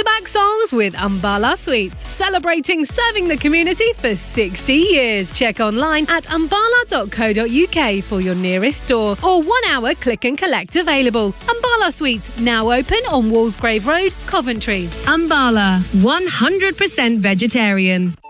back-to-back songs with Umbala Sweets, celebrating serving the community for 60 years. Check online at umbala.co.uk for your nearest store or 1 hour click and collect available. Umbala Sweets, now open on Walsgrave Road, Coventry. Umbala, 100% vegetarian.